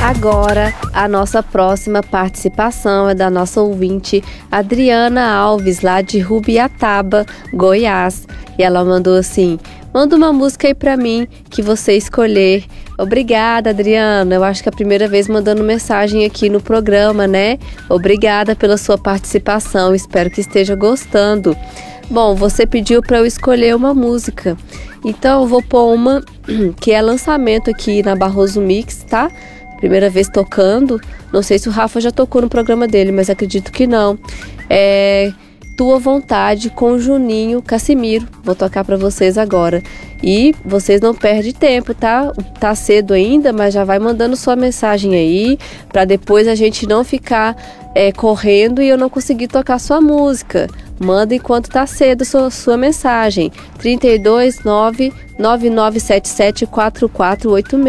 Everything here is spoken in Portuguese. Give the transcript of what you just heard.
Agora, a nossa próxima participação é da nossa ouvinte Adriana Alves, lá de Rubiataba, Goiás. E ela mandou assim: manda uma música aí pra mim que você escolher. Obrigada, Adriana. Eu acho que é a primeira vez mandando mensagem aqui no programa, né? Obrigada pela sua participação. Espero que esteja gostando. Bom, você pediu para eu escolher uma música. Então eu vou pôr uma que é lançamento aqui na Barroso Mix, tá? Primeira vez tocando. Não sei se o Rafa já tocou no programa dele, mas acredito que não. É Tua Vontade com Juninho Cassimiro. Vou tocar para vocês agora. E vocês não perdem tempo, tá? Tá cedo ainda, mas já vai mandando sua mensagem aí, para depois a gente não ficar correndo e eu não conseguir tocar sua música. Manda enquanto tá cedo sua mensagem. 329 9977 4486.